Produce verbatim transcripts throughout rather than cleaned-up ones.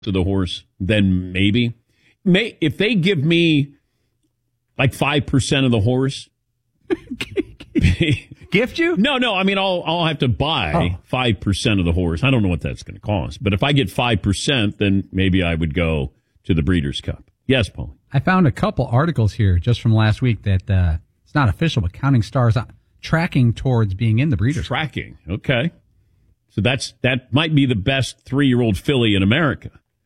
to the horse, then maybe. May, if they give me like five percent of the horse. Gift you? No, no. I mean, I'll I'll have to buy oh. five percent of the horse. I don't know what that's going to cost. But if I get five percent, then maybe I would go to the Breeders' Cup. Yes, Paul. I found a couple articles here just from last week that uh, it's not official, but Counting Stars tracking towards being in the Breeders' Cup. Tracking. Okay. So that's that might be the best three-year-old filly in America.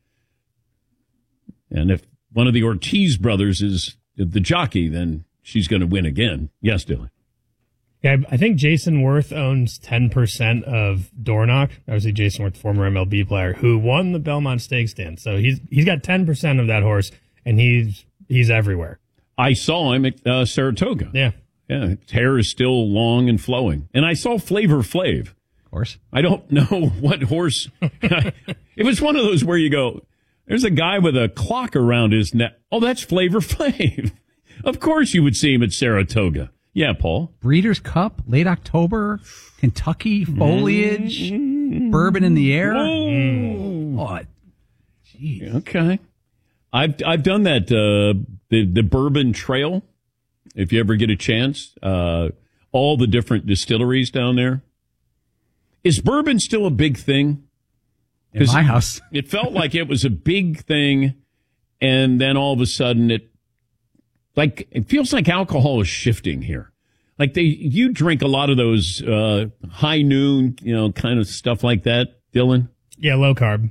And if one of the Ortiz brothers is the jockey, then she's going to win again. Yes, Dylan. Yeah, I think Jason Worth owns ten percent of Dornoch. Obviously, Jason Worth, former M L B player, who won the Belmont Stakes stand. So he's he's got ten percent of that horse, and he's he's everywhere. I saw him at uh, Saratoga. Yeah. Yeah, his hair is still long and flowing. And I saw Flavor Flav. Of course. I don't know what horse. It was one of those where you go, there's a guy with a clock around his neck. Oh, that's Flavor Flav. Of course you would see him at Saratoga. Yeah, Paul. Breeders' Cup, late October, Kentucky foliage, mm-hmm. bourbon in the air. Mm. Oh, geez. Okay. I've I've done that, uh, the, the Bourbon Trail, if you ever get a chance. Uh, all the different distilleries down there. Is bourbon still a big thing? In my house. It felt like it was a big thing, and then all of a sudden it Like, it feels like alcohol is shifting here. Like, they, you drink a lot of those uh, high noon, you know, kind of stuff like that, Dylan? Yeah, low carb.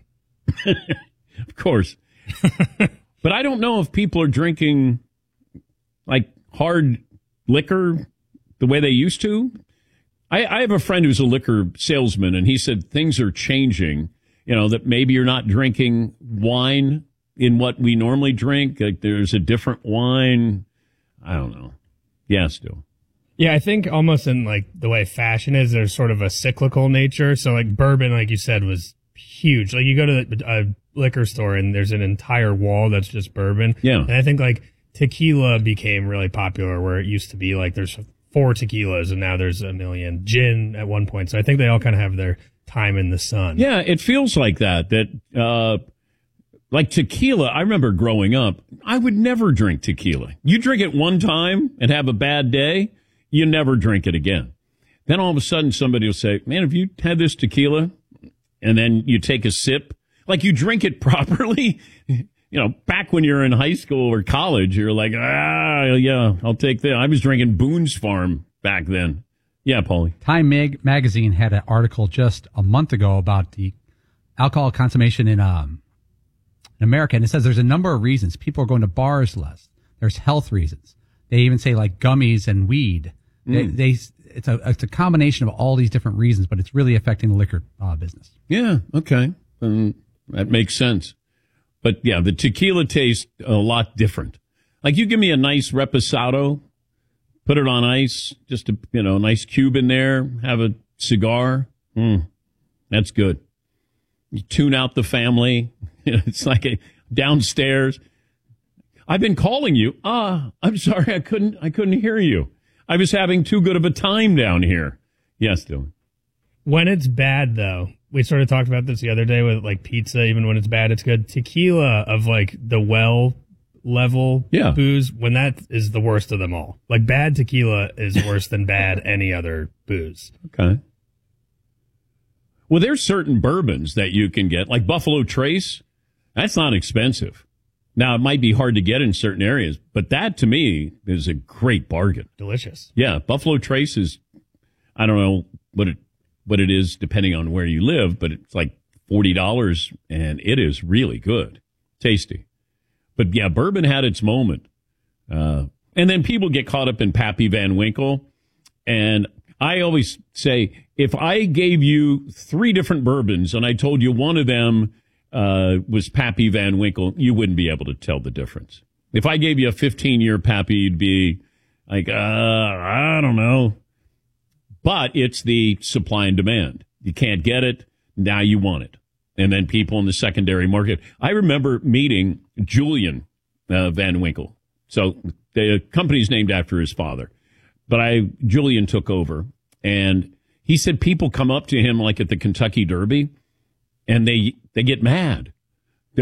Of course. But I don't know if people are drinking, like, hard liquor the way they used to. I, I have a friend who's a liquor salesman, and he said things are changing, you know, that maybe you're not drinking wine in what we normally drink. Like, there's a different wine. I don't know. Yeah, still. Yeah, I think almost in like the way fashion is, there's sort of a cyclical nature. So like bourbon, like you said, was huge. Like you go to a liquor store and there's an entire wall that's just bourbon. Yeah. And I think like tequila became really popular, where it used to be like there's four tequilas and now there's a million. Gin at one point. So I think they all kind of have their time in the sun. Yeah, it feels like that. That, uh, like tequila, I remember growing up, I would never drink tequila. You drink it one time and have a bad day, you never drink it again. Then all of a sudden somebody will say, man, have you had this tequila? And then you take a sip. Like you drink it properly. You know, back when you're in high school or college, you're like, ah, yeah, I'll take that. I was drinking Boone's Farm back then. Yeah, Paulie. Time Mag- Magazine had an article just a month ago about the alcohol consumption in um in America. And it says there's a number of reasons. People are going to bars less. There's health reasons. They even say like gummies and weed. They, mm. they it's a it's a combination of all these different reasons, but it's really affecting the liquor uh, business. Yeah, okay, um, that makes sense. But yeah, the tequila tastes a lot different. Like you give me a nice reposado, put it on ice, just a you know nice cube in there, have a cigar. Mm, that's good. You tune out the family. It's like a downstairs. I've been calling you. Ah, I'm sorry, I couldn't. I couldn't hear you. I was having too good of a time down here. Yes, Dylan. When it's bad, though, we sort of talked about this the other day with like pizza. Even when it's bad, it's good. Tequila of like the well level yeah. booze, when that is the worst of them all. Like bad tequila is worse than bad any other booze. Okay. Well, there's certain bourbons that you can get, like Buffalo Trace. That's not expensive. Now, it might be hard to get in certain areas, but that, to me, is a great bargain. Delicious. Yeah, Buffalo Trace is, I don't know what it what it is depending on where you live, but it's like forty dollars, and it is really good. Tasty. But, yeah, bourbon had its moment. Uh, and then people get caught up in Pappy Van Winkle, and I always say, if I gave you three different bourbons and I told you one of them Uh, was Pappy Van Winkle, you wouldn't be able to tell the difference. If I gave you a fifteen-year Pappy, you'd be like, uh, I don't know. But it's the supply and demand. You can't get it, now you want it. And then people in the secondary market. I remember meeting Julian uh, Van Winkle. So the company's named after his father. But I Julian took over, and he said people come up to him like at the Kentucky Derby, and they they get mad